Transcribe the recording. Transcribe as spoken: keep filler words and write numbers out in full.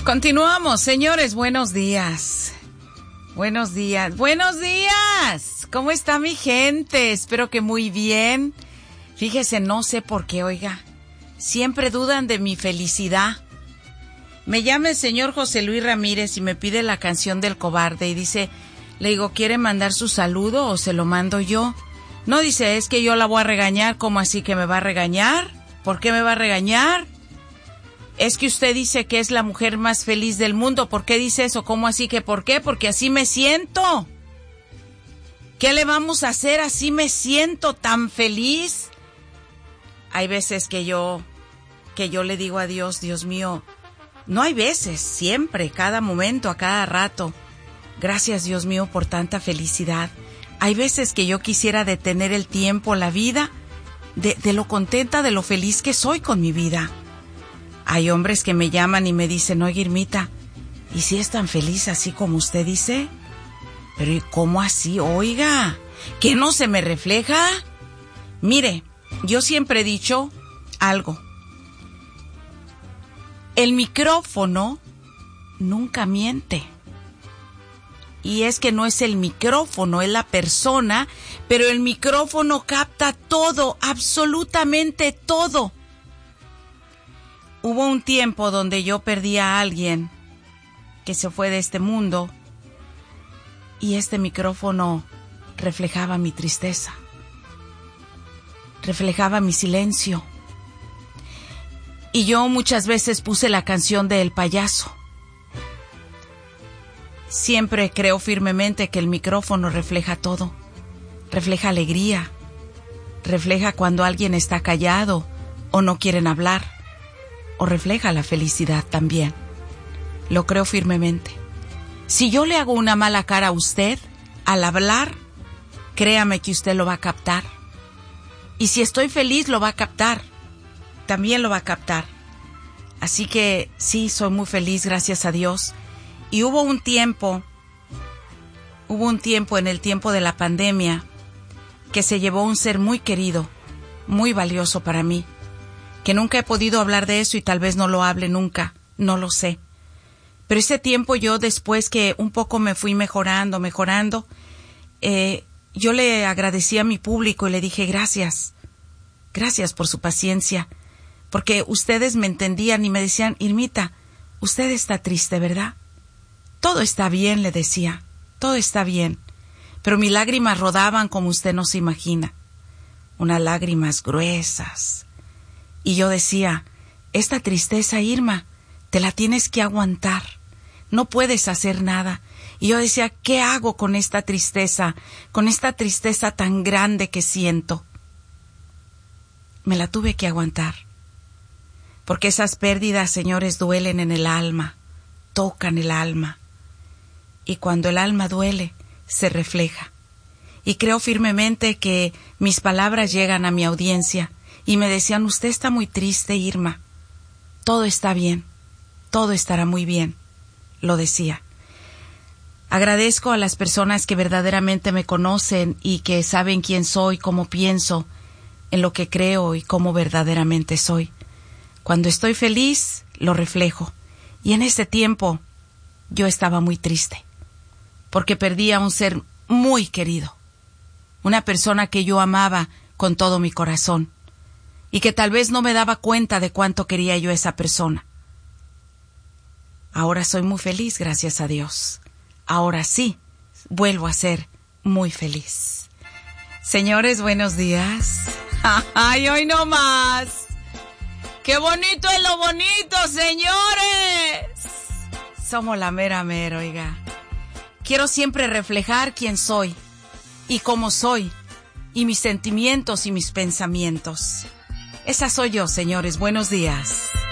Continuamos, señores, buenos días. Buenos días, buenos días. ¿Cómo está mi gente? Espero que muy bien. Fíjese, no sé por qué, oiga. Siempre dudan de mi felicidad. Me llama el señor José Luis Ramírez y me pide la canción del cobarde y dice, le digo, ¿quiere mandar su saludo o se lo mando yo? No, dice, es que yo la voy a regañar. ¿Cómo así que me va a regañar? ¿Por qué me va a regañar? Es que usted dice que es la mujer más feliz del mundo. ¿Por qué dice eso? ¿Cómo así que por qué? Porque así me siento. ¿Qué le vamos a hacer? Así me siento tan feliz. Hay veces que yo, que yo le digo a Dios, Dios mío, no hay veces, siempre, cada momento, a cada rato. Gracias, Dios mío, por tanta felicidad. Hay veces que yo quisiera detener el tiempo, la vida, de, de lo contenta, de lo feliz que soy con mi vida. Hay hombres que me llaman y me dicen, oye, Irmita, ¿y si es tan feliz así como usted dice? Pero ¿y cómo así? Oiga, ¿que no se me refleja? Mire, yo siempre he dicho algo. El micrófono nunca miente. Y es que no es el micrófono, es la persona, pero el micrófono capta todo, absolutamente todo. Hubo un tiempo donde yo perdí a alguien que se fue de este mundo y este micrófono reflejaba mi tristeza, reflejaba mi silencio. Y yo muchas veces puse la canción de El Payaso. Siempre creo firmemente que el micrófono refleja todo, refleja alegría, refleja cuando alguien está callado o no quieren hablar. O refleja la felicidad también. Lo creo firmemente. Si yo le hago una mala cara a usted, al hablar, créame que usted lo va a captar. Y si estoy feliz, lo va a captar. También lo va a captar. Así que sí, soy muy feliz, gracias a Dios. Y hubo un tiempo, hubo un tiempo en el tiempo de la pandemia que se llevó un ser muy querido, muy valioso para mí. Que nunca he podido hablar de eso y tal vez no lo hable nunca, no lo sé. Pero ese tiempo yo, después que un poco me fui mejorando, mejorando, eh, yo le agradecí a mi público y le dije gracias, gracias por su paciencia, porque ustedes me entendían y me decían, Irmita, usted está triste, ¿verdad? Todo está bien, le decía, todo está bien, pero mis lágrimas rodaban como usted no se imagina, unas lágrimas gruesas. Y yo decía, esta tristeza, Irma, te la tienes que aguantar. No puedes hacer nada. Y yo decía, ¿qué hago con esta tristeza? Con esta tristeza tan grande que siento. Me la tuve que aguantar. Porque esas pérdidas, señores, duelen en el alma. Tocan el alma. Y cuando el alma duele, se refleja. Y creo firmemente que mis palabras llegan a mi audiencia. Y me decían, usted está muy triste, Irma. Todo está bien, todo estará muy bien, lo decía. Agradezco a las personas que verdaderamente me conocen y que saben quién soy, cómo pienso, en lo que creo y cómo verdaderamente soy. Cuando estoy feliz, lo reflejo. Y en ese tiempo, yo estaba muy triste, porque perdí a un ser muy querido, una persona que yo amaba con todo mi corazón. Y que tal vez no me daba cuenta de cuánto quería yo a esa persona. Ahora soy muy feliz, gracias a Dios. Ahora sí, vuelvo a ser muy feliz. Señores, buenos días. ¡Ay, hoy no más! ¡Qué bonito es lo bonito, señores! Somos la mera mera, oiga. Quiero siempre reflejar quién soy y cómo soy y mis sentimientos y mis pensamientos. Esa soy yo, señores. Buenos días.